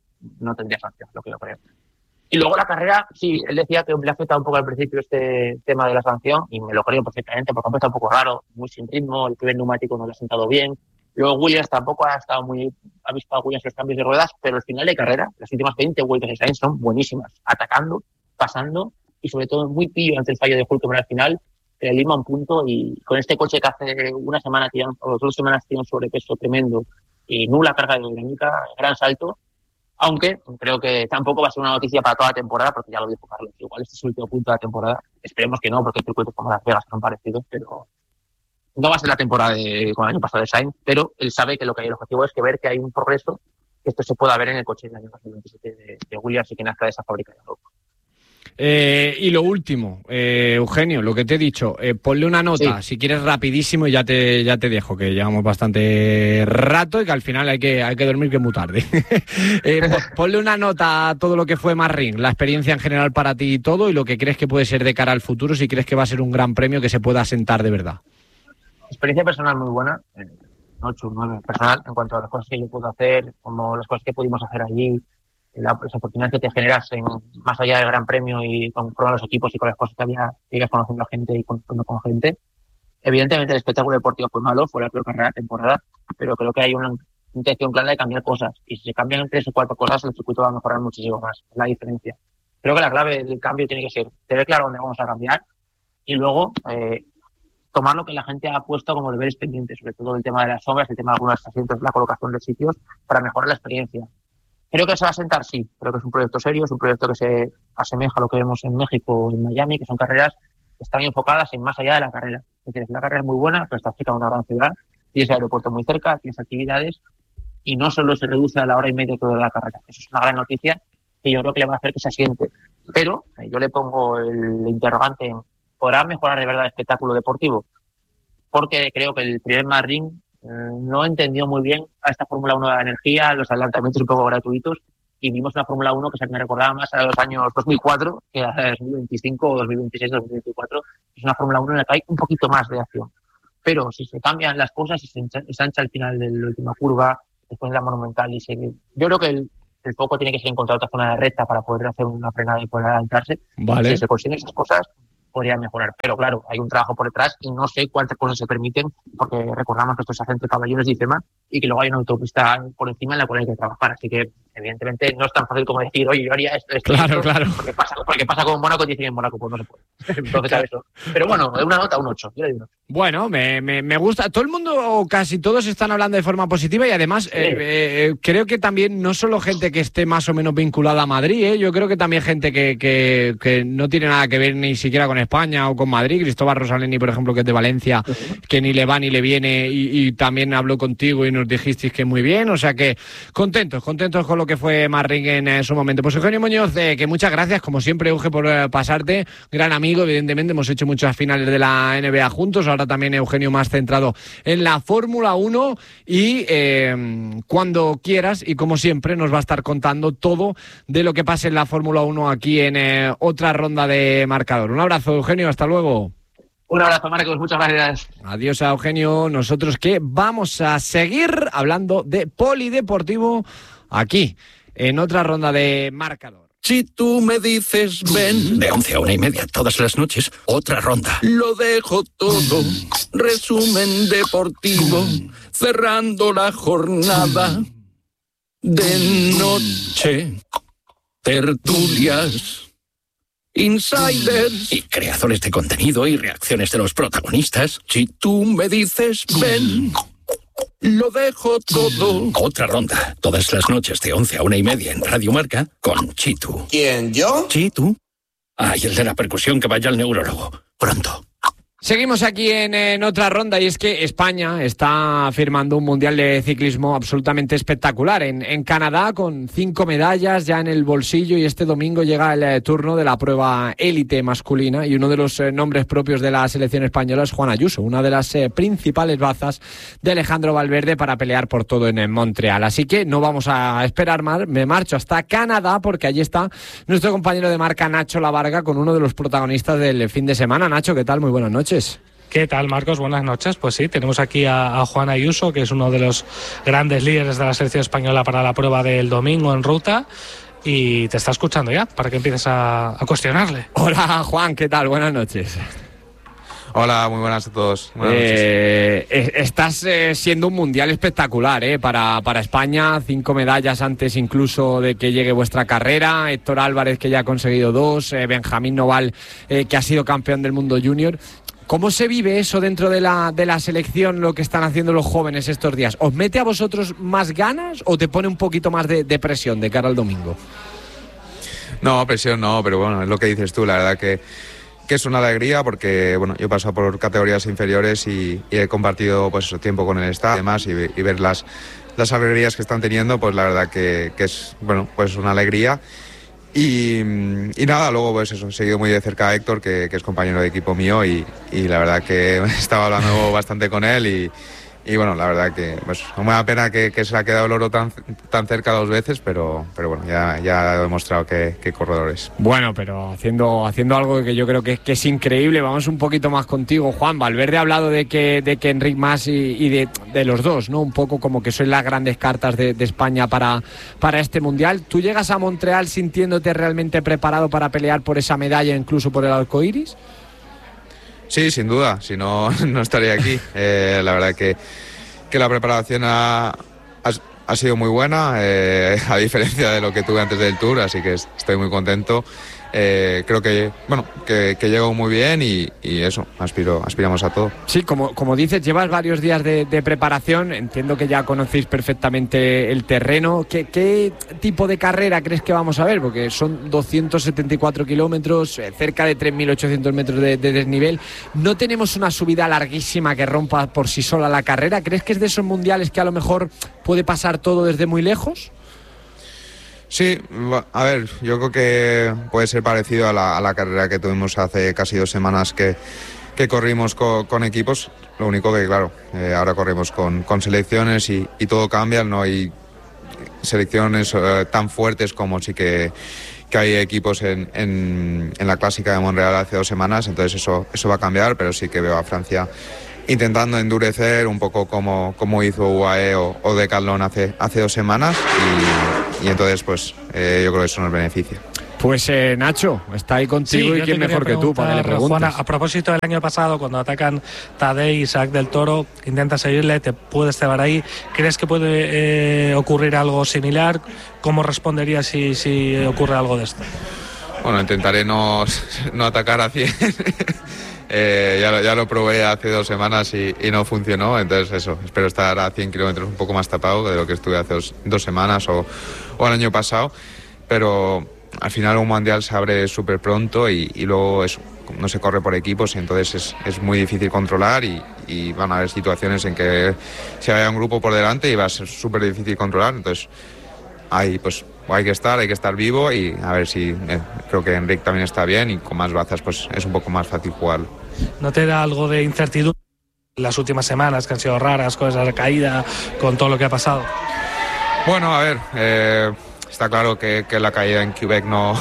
C: no tendría sanción, lo que yo creo. Y luego la carrera, sí, él decía que le ha afectado un poco al principio este tema de la sanción, y me lo creo perfectamente, porque ha empezado un poco raro, muy sin ritmo, el primer neumático no le ha sentado bien. Luego Williams tampoco ha estado muy, ha visto a Williams los cambios de ruedas, pero el final de carrera, las últimas veinte vueltas de Sainz son buenísimas, atacando, pasando, y sobre todo muy pillo ante el fallo de Hulkenberg al final, que le lima un punto, y con este coche que hace una semana, tiene, o dos semanas tiene un sobrepeso tremendo, y nula carga aerodinámica, gran salto. Aunque creo que tampoco va a ser una noticia para toda la temporada, porque ya lo dijo Carlos, igual este es el último punto de la temporada. Esperemos que no, porque el circuito como Las Vegas son parecidos, pero no va a ser la temporada de, como el año pasado de Sainz, pero él sabe que lo que hay, el objetivo es que ver que hay un progreso, que esto se pueda ver en el coche del año dos mil veintisiete de, de Williams y que nazca de esa fábrica de Europa.
A: Eh, y lo último, eh, Eugenio, lo que te he dicho, eh, ponle una nota, sí. Si quieres rapidísimo, y ya te, ya te dejo, que llevamos bastante rato y que al final hay que, hay que dormir, que es muy tarde. eh, ponle una nota a todo lo que fue Marrin, la experiencia en general para ti y todo, y lo que crees que puede ser de cara al futuro, si crees que va a ser un gran premio que se pueda asentar de verdad.
C: Experiencia personal muy buena, eh, ocho, nueve personal, en cuanto a las cosas que yo puedo hacer, como las cosas que pudimos hacer allí, La, las oportunidades que te generas en, más allá del Gran Premio y con, con los equipos y con las cosas que había, sigues conociendo a gente y conociendo con gente. Evidentemente el espectáculo deportivo fue malo, fue la peor carrera de la temporada, pero creo que hay una intención clara de cambiar cosas, y si se cambian tres o cuatro cosas el circuito va a mejorar muchísimo más, es la diferencia. Creo que la clave del cambio tiene que ser tener claro dónde vamos a cambiar y luego eh, tomar lo que la gente ha puesto como deberes pendientes, sobre todo el tema de las sombras, el tema de algunos asientos, la colocación de sitios, para mejorar la experiencia. Creo que se va a sentar, sí. Creo que es un proyecto serio, es un proyecto que se asemeja a lo que vemos en México o en Miami, que son carreras están enfocadas en más allá de la carrera. Es decir, la carrera es muy buena, pero está cerca de una gran ciudad, tienes el aeropuerto muy cerca, tienes actividades, y no solo se reduce a la hora y media toda la carrera. Eso es una gran noticia que yo creo que le va a hacer que se asiente. Pero eh, yo le pongo el interrogante en, ¿podrá mejorar de verdad el espectáculo deportivo? Porque creo que el primer Marrín eh, no entendió muy bien a esta Fórmula uno de la energía, los adelantamientos un poco gratuitos, y vimos una Fórmula uno que se me recordaba más a los años dos mil cuatro que a dos mil veinticinco o dos mil veintiséis, dos mil veinticuatro. Es una Fórmula uno en la que hay un poquito más de acción. Pero si se cambian las cosas, si se ensancha al final de la última curva, después de la Monumental, y se... yo creo que el, el foco tiene que ser encontrar otra zona de recta para poder hacer una frenada y poder adelantarse.
A: Vale.
C: Si se consiguen esas cosas, podría mejorar. Pero claro, hay un trabajo por detrás y no sé cuántas cosas se permiten, porque recordamos que esto se hace entre Caballones y Cema, y que luego hay una autopista por encima en la cual hay que trabajar. Así que, evidentemente, no es tan fácil como decir, oye, yo haría esto, esto,
A: claro,
C: esto,
A: claro.
C: Porque pasa, porque pasa con Mónaco, dicen en Mónaco, pues no se puede. Entonces, claro. Eso. Pero bueno, de una nota, un ocho. Yo le digo.
A: Bueno, me, me, me gusta. Todo el mundo, o casi todos, están hablando de forma positiva, y además sí. eh, eh, creo que también no solo gente que esté más o menos vinculada a Madrid, ¿eh? Yo creo que también gente que, que, que no tiene nada que ver ni siquiera con España o con Madrid. Cristóbal Rosaleni, por ejemplo, que es de Valencia, sí. que ni le va ni le viene, y, y también habló contigo y nos dijisteis que muy bien. O sea que contentos, contentos con lo que fue Marrín en eh, su momento. Pues Eugenio Muñoz, eh, que muchas gracias, como siempre, Euge, por eh, pasarte. Gran amigo, evidentemente, hemos hecho muchas finales de la N B A juntos. Ahora también Eugenio más centrado en la Fórmula uno, y eh, cuando quieras y como siempre nos va a estar contando todo de lo que pase en la Fórmula uno aquí en eh, otra ronda de marcador. Un abrazo, Eugenio, hasta luego.
C: Un abrazo, Marcos, muchas gracias.
A: Adiós a Eugenio. Nosotros que vamos a seguir hablando de polideportivo aquí en otra ronda de marcador.
D: Si tú me dices ven, de once a una y media todas las noches, otra ronda. Lo dejo todo, resumen deportivo, cerrando la jornada de noche. Tertulias, insiders y creadores de contenido y reacciones de los protagonistas. Si tú me dices ven, lo dejo todo. Otra ronda, todas las noches de once a una y media en Radio Marca con Chitu.
E: ¿Quién, yo?
D: ¿Chitu? Ah, y el de la percusión, que vaya al neurólogo. Pronto.
A: Seguimos aquí en, en otra ronda, y es que España está firmando un mundial de ciclismo absolutamente espectacular en, en Canadá, con cinco medallas ya en el bolsillo, y este domingo llega el eh, turno de la prueba élite masculina, y uno de los eh, nombres propios de la selección española es Juan Ayuso, una de las eh, principales bazas de Alejandro Valverde para pelear por todo en, en Montreal. Así que no vamos a esperar más, me marcho hasta Canadá, porque allí está nuestro compañero de marca Nacho Lavarga con uno de los protagonistas del fin de semana. Nacho, ¿qué tal? Muy buenas noches.
F: ¿Qué tal, Marcos? Buenas noches. Pues sí, tenemos aquí a, a Juan Ayuso, que es uno de los grandes líderes de la selección española para la prueba del domingo en ruta, y te está escuchando ya para que empieces a, a cuestionarle.
A: Hola, Juan, ¿qué tal? Buenas noches.
G: Hola, muy buenas a todos. Buenas
A: eh, noches. Estás eh, siendo un mundial espectacular eh, para, para España, cinco medallas antes incluso de que llegue vuestra carrera, Héctor Álvarez, que ya ha conseguido dos, eh, Benjamín Noval, eh, que ha sido campeón del mundo junior. ¿Cómo se vive eso dentro de la, de la selección, lo que están haciendo los jóvenes estos días? ¿Os mete a vosotros más ganas o te pone un poquito más de, de presión de cara al domingo?
G: No, presión no, pero bueno, es lo que dices tú, la verdad que que es una alegría, porque bueno, yo he pasado por categorías inferiores y, y he compartido pues eso, tiempo con el staff y demás, y, y ver las, las alegrías que están teniendo, pues la verdad que, que es bueno, pues una alegría. Y, y nada, luego pues eso, he seguido muy de cerca a Héctor, que, que es compañero de equipo mío, y, y la verdad que estaba hablando bastante con él, y Y bueno, la verdad que pues, no me da pena que, que se ha quedado el oro tan, tan cerca dos veces, pero, pero bueno, ya, ya ha demostrado que, que corredor es.
A: Bueno, pero haciendo, haciendo algo que yo creo que, que es increíble. Vamos un poquito más contigo, Juan. Valverde ha hablado de que, de que Enric Mas y, y de, de los dos, ¿no? Un poco como que son las grandes cartas de, de España para, para este Mundial. ¿Tú llegas a Montreal sintiéndote realmente preparado para pelear por esa medalla, incluso por el arcoíris?
G: Sí, sin duda, si no, no estaría aquí. Eh, la verdad que, que la preparación ha, ha, ha sido muy buena, eh, a diferencia de lo que tuve antes del Tour, así que estoy muy contento. Eh, creo que bueno que, que llego muy bien y, y eso, aspiro, aspiramos a todo.
A: Sí, como, como dices, llevas varios días de, de preparación, entiendo que ya conocéis perfectamente el terreno. ¿Qué, qué tipo de carrera crees que vamos a ver? Porque son doscientos setenta y cuatro kilómetros, eh, cerca de tres mil ochocientos metros de, de desnivel. ¿No tenemos una subida larguísima que rompa por sí sola la carrera? ¿Crees que es de esos mundiales que a lo mejor puede pasar todo desde muy lejos?
G: Sí, a ver, yo creo que puede ser parecido a la, a la carrera que tuvimos hace casi dos semanas que, que corrimos con, con equipos. Lo único que, claro, eh, ahora corrimos con, con selecciones y, y todo cambia. No hay selecciones eh, tan fuertes como sí que, que hay equipos en, en, en la clásica de Montreal hace dos semanas. Entonces eso, eso va a cambiar, pero sí que veo a Francia intentando endurecer un poco como, como hizo U A E o, o Decathlon hace, hace dos semanas y, y entonces pues eh, yo creo que eso nos beneficia.
A: Pues eh, Nacho, está ahí contigo, sí, y quién mejor que tú para que le preguntes.
F: Juana, a propósito del año pasado, cuando atacan Tadej y Isaac del Toro, intentas seguirle, te puedes cebar ahí. ¿Crees que puede eh, ocurrir algo similar? ¿Cómo responderías si, si ocurre algo de esto?
G: Bueno, intentaré no, no atacar a cien. Eh, ya, lo, ya lo probé hace dos semanas y, y no funcionó, entonces eso, espero estar a cien kilómetros un poco más tapado de lo que estuve hace dos, dos semanas o, o el año pasado, pero al final un mundial se abre súper pronto y, y luego eso, no se corre por equipos y entonces es, es muy difícil controlar y, y van a haber situaciones en que se vaya un grupo por delante y va a ser súper difícil controlar, entonces ahí pues hay que estar, hay que estar vivo y a ver si eh, creo que Enric también está bien y con más bazas pues es un poco más fácil jugarlo.
F: ¿No te da algo de incertidumbre las últimas semanas que han sido raras con esa caída, con todo lo que ha pasado?
G: Bueno, a ver, eh, está claro que, que la caída en Quebec no,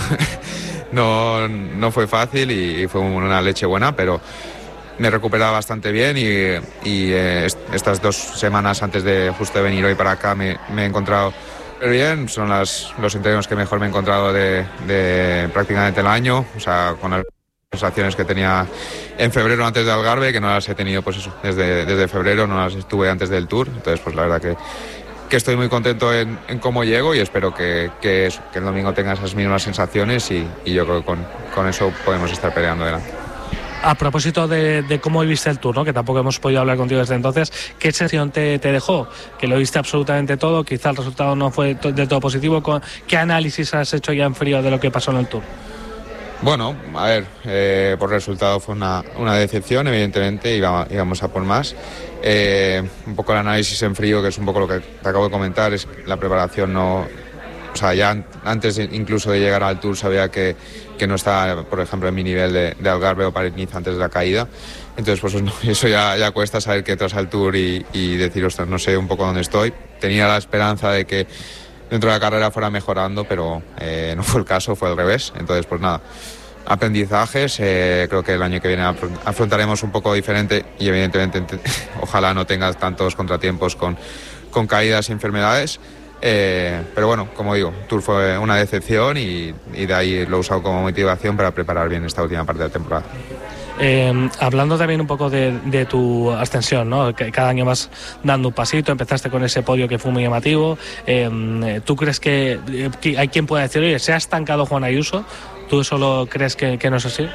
G: no, no fue fácil y, y fue una leche buena, pero me he recuperado bastante bien y, y eh, estas dos semanas antes de justo de venir hoy para acá me, me he encontrado bien. Son las, los entrenos que mejor me he encontrado de, de prácticamente el año, o sea, con las sensaciones que tenía en febrero antes de Algarve, que no las he tenido pues eso, desde, desde febrero, no las estuve antes del Tour, entonces pues la verdad que, que estoy muy contento en, en cómo llego y espero que, que, eso, que el domingo tenga esas mismas sensaciones y, y yo creo que con, con eso podemos estar peleando delante.
F: A propósito de, de cómo viste el Tour, ¿no? Que tampoco hemos podido hablar contigo desde entonces, ¿qué sensación te, te dejó? Que lo viste absolutamente todo, quizá el resultado no fue del todo positivo. ¿Qué análisis has hecho ya en frío de lo que pasó en el Tour?
G: Bueno, a ver, eh, por resultado fue una, una decepción, evidentemente, íbamos, íbamos a por más. Eh, un poco el análisis en frío, que es un poco lo que te acabo de comentar, es que la preparación no... O sea, ya antes incluso de llegar al Tour sabía que, que no estaba, por ejemplo, en mi nivel de, de Algarve o París-Niza antes de la caída. Entonces, pues eso ya, ya cuesta saber que tras al Tour y, y decir, ostras, no sé un poco dónde estoy. Tenía la esperanza de que dentro de la carrera fuera mejorando, pero eh, no fue el caso, fue al revés. Entonces, pues nada, aprendizajes. Eh, creo que el año que viene afrontaremos un poco diferente y evidentemente ojalá no tengas tantos contratiempos con, con caídas y enfermedades. Eh, pero bueno, como digo, Tour fue una decepción y, y de ahí lo he usado como motivación para preparar bien esta última parte de la temporada.
F: Eh, hablando también un poco de, de tu ascensión, ¿no? Que cada año vas dando un pasito, empezaste con ese podio que fue muy llamativo. Eh, ¿Tú crees que, que hay quien pueda decir, oye, se ha estancado Juan Ayuso? ¿Tú solo crees que, que no es así?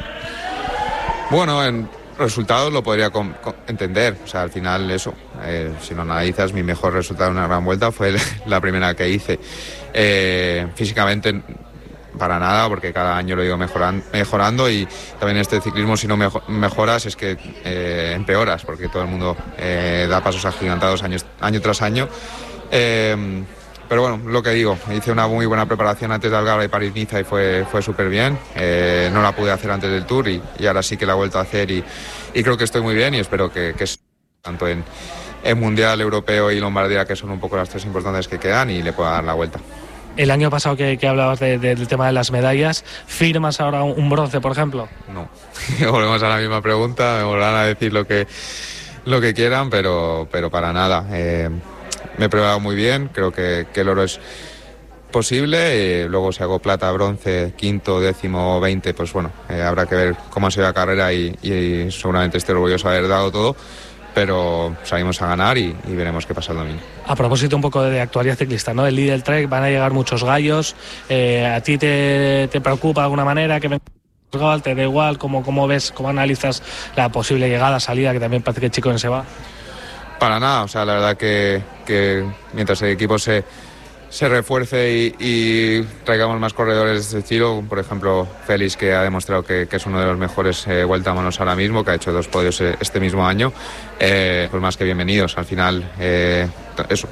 G: Bueno, en resultados lo podría com- com- entender, o sea, al final eso, eh, si lo analizas, mi mejor resultado en una gran vuelta fue la primera que hice. Eh, físicamente para nada, porque cada año lo digo mejoran- mejorando y también este ciclismo si no mejo- mejoras es que eh, empeoras, porque todo el mundo eh, da pasos agigantados año, año tras año. Eh, Pero bueno, lo que digo, hice una muy buena preparación antes de Algarve y París-Niza y fue, fue súper bien. Eh, no la pude hacer antes del Tour y, y ahora sí que la he vuelto a hacer y, y creo que estoy muy bien y espero que, que tanto en, en Mundial, Europeo y Lombardía, que son un poco las tres importantes que quedan, y le pueda dar la vuelta.
F: El año pasado que, que hablabas de, de, del tema de las medallas, ¿firmas ahora un, un bronce, por ejemplo?
G: No, volvemos a la misma pregunta, me volverán a decir lo que, lo que quieran, pero, pero para nada. Eh, Me he preparado muy bien, creo que, que el oro es posible, eh, luego si hago plata, bronce, quinto, décimo, veinte, pues bueno, eh, habrá que ver cómo ha sido la carrera y, y seguramente esté orgulloso de haber dado todo, pero salimos a ganar y, y veremos qué pasa el domingo.
F: A propósito un poco de actualidad ciclista, ¿no? El Lidl Trek, van a llegar muchos gallos. Eh, ¿A ti te, te preocupa de alguna manera que venga? ¿Te da igual? ¿Cómo, cómo ves, cómo analizas la posible llegada, salida, que también parece que Chicoen se va?
G: Para nada, o sea, la verdad que, que mientras el equipo se, se refuerce y, y traigamos más corredores de estilo, por ejemplo, Félix, que ha demostrado que, que es uno de los mejores eh, vuelta a manos ahora mismo, que ha hecho dos podios este mismo año, eh, pues más que bienvenidos. Al final, eh, eso,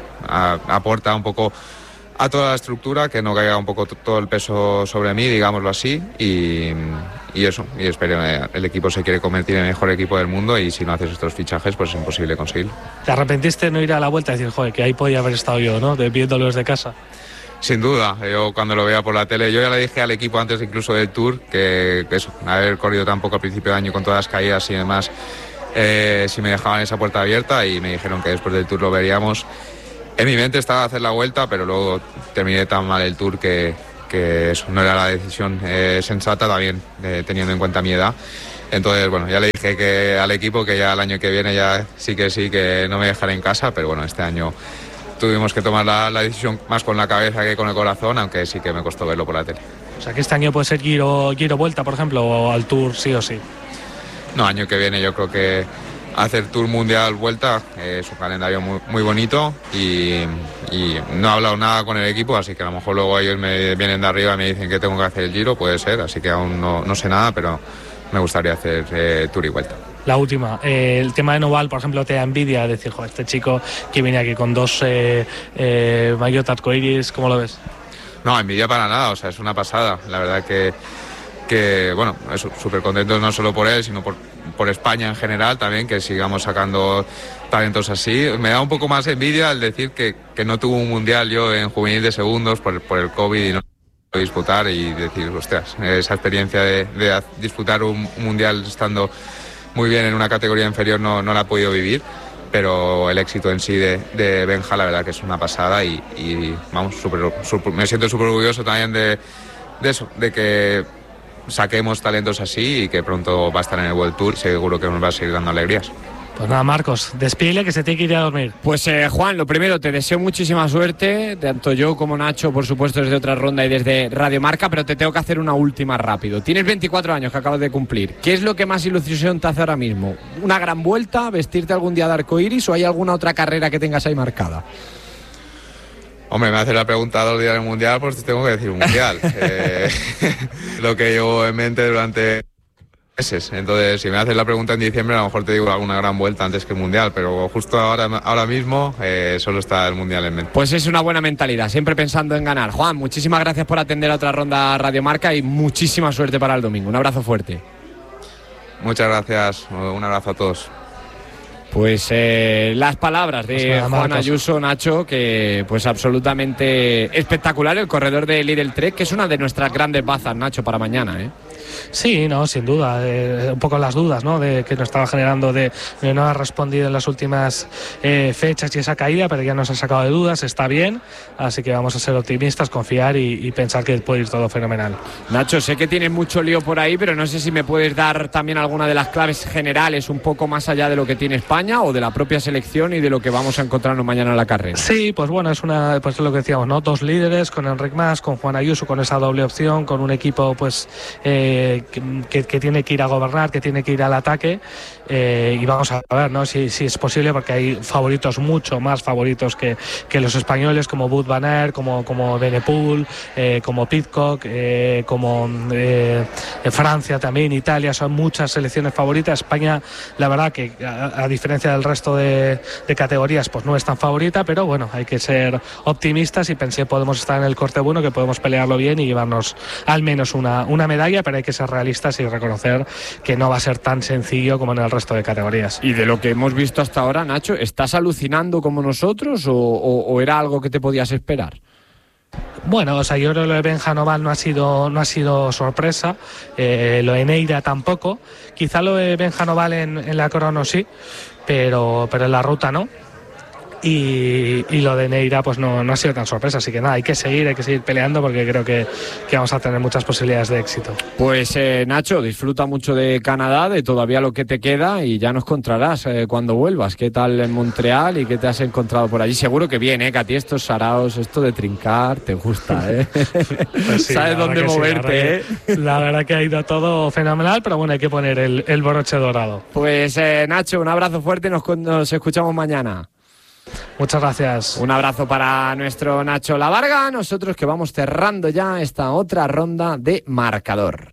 G: a, aporta un poco a toda la estructura, que no caiga un poco todo el peso sobre mí, digámoslo así, y, y eso, y espero, eh, el equipo se quiere convertir en el mejor equipo del mundo y si no haces estos fichajes, pues es imposible conseguirlo.
F: ¿Te arrepentiste de no ir a la vuelta y decir, joder, que ahí podía haber estado yo, ¿no? De viéndolo desde casa.
G: Sin duda, yo cuando lo veía por la tele, yo ya le dije al equipo antes incluso del Tour que, que eso, haber corrido tan poco al principio de año con todas las caídas y demás, eh, si me dejaban esa puerta abierta, y me dijeron que después del Tour lo veríamos. En mi mente estaba hacer la vuelta, pero luego terminé tan mal el Tour que, que eso no era la decisión eh, sensata, también eh, teniendo en cuenta mi edad. Entonces, bueno, ya le dije que al equipo que ya el año que viene ya sí que sí, que no me dejaré en casa, pero bueno, este año tuvimos que tomar la, la decisión más con la cabeza que con el corazón, aunque sí que me costó verlo por la tele.
F: O sea, que este año puede ser giro, giro vuelta, por ejemplo, o al Tour sí o sí.
G: No, año que viene yo creo que hacer Tour Mundial Vuelta eh, es un calendario muy, muy bonito y, y no he hablado nada con el equipo, así que a lo mejor luego ellos me vienen de arriba y me dicen que tengo que hacer el Giro, puede ser, así que aún no, no sé nada, pero me gustaría hacer eh, Tour y Vuelta.
F: La última, eh, el tema de Noval, por ejemplo, te da envidia decir, joder, este chico que viene aquí con dos eh, eh, maillot arcoiris, ¿cómo lo ves?
G: No, envidia para nada, o sea, es una pasada, la verdad que que bueno, súper contento no solo por él, sino por, por España en general también, que sigamos sacando talentos así. Me da un poco más envidia el decir que, que no tuvo un mundial yo en juvenil de segundos por, por el COVID y no pude disputar, y decir, ostras, esa experiencia de, de disputar un mundial estando muy bien en una categoría inferior no, no la he podido vivir, pero el éxito en sí de, de Benja la verdad que es una pasada y, y vamos, super, super, me siento súper orgulloso también de, de eso, de que saquemos talentos así y que pronto va a estar en el World Tour, seguro que nos va a seguir dando alegrías.
F: Pues nada, Marcos, despídele que se tiene que ir a dormir.
A: Pues eh, Juan, lo primero, te deseo muchísima suerte, tanto yo como Nacho, por supuesto, desde Otra Ronda y desde Radio Marca, pero te tengo que hacer una última rápido. Tienes veinticuatro años que acabas de cumplir. ¿Qué es lo que más ilusión te hace ahora mismo? ¿Una gran vuelta, vestirte algún día de arcoiris o hay alguna otra carrera que tengas ahí marcada?
G: Hombre, me hace la pregunta dos días del Mundial, pues te tengo que decir un Mundial. eh, lo que llevo en mente durante meses. Entonces, si me haces la pregunta en diciembre, a lo mejor te digo alguna gran vuelta antes que el Mundial, pero justo ahora, ahora mismo eh, solo está el Mundial en mente.
A: Pues es una buena mentalidad, siempre pensando en ganar. Juan, muchísimas gracias por atender a Otra Ronda Radio Marca y muchísima suerte para el domingo. Un abrazo fuerte.
G: Muchas gracias, un abrazo a todos.
A: Pues eh, las palabras de
F: pues
A: Juan Ayuso, Nacho, que pues absolutamente espectacular el corredor de Lidl Trek, que es una de nuestras grandes bazas, Nacho, para mañana, ¿eh?
F: Sí, no, sin duda, eh, un poco las dudas, ¿no?, de que nos estaba generando de, de no haber respondido en las últimas eh, fechas y esa caída, pero ya nos ha sacado de dudas, está bien, así que vamos a ser optimistas, confiar y, y pensar que puede ir todo fenomenal.
A: Nacho, sé que tienes mucho lío por ahí, pero no sé si me puedes dar también alguna de las claves generales, un poco más allá de lo que tiene España o de la propia selección y de lo que vamos a encontrarnos mañana en la carrera.
F: Sí, pues bueno, es una, pues es lo que decíamos, ¿no?, dos líderes, con Enric Mas, con Juan Ayuso, con esa doble opción, con un equipo pues eh, Que, que tiene que ir a gobernar, que tiene que ir al ataque, eh, y vamos a ver, ¿no?, si, si es posible, porque hay favoritos, mucho más favoritos que, que los españoles, como Wout van Aert, como, como Benepool, eh, como Pidcock, eh, como eh, Francia también, Italia, son muchas selecciones favoritas. España, la verdad que a, a diferencia del resto de, de categorías, pues no es tan favorita, pero bueno, hay que ser optimistas y pensé podemos estar en el corte bueno, que podemos pelearlo bien y llevarnos al menos una, una medalla, pero hay que ser realistas y reconocer que no va a ser tan sencillo como en el resto de categorías.
A: Y de lo que hemos visto hasta ahora, Nacho, ¿estás alucinando como nosotros o, o, o era algo que te podías esperar?
F: Bueno, o sea, yo creo que lo de Benja Noval no ha sido, no ha sido sorpresa, eh, lo de Neira tampoco, quizá lo de Benja Noval en, en la crono sí, pero, pero en la ruta no. Y, y lo de Neira pues no, no ha sido tan sorpresa, así que nada, hay que seguir, hay que seguir peleando porque creo que, que vamos a tener muchas posibilidades de éxito.
A: Pues eh, Nacho, disfruta mucho de Canadá, de todavía lo que te queda y ya nos contarás eh, cuando vuelvas. ¿Qué tal en Montreal y qué te has encontrado por allí? Seguro que bien, ¿eh? Que a ti estos saraos, esto de trincar, te gusta, ¿eh? Pues sí, sabes dónde moverte,
F: sí, ¿eh? La verdad que ha ido todo fenomenal, pero bueno, hay que poner el, el broche dorado.
A: Pues eh, Nacho, un abrazo fuerte, nos, nos escuchamos mañana.
F: Muchas gracias.
A: Un abrazo para nuestro Nacho Lavarga. Nosotros que vamos cerrando ya esta otra ronda de marcador.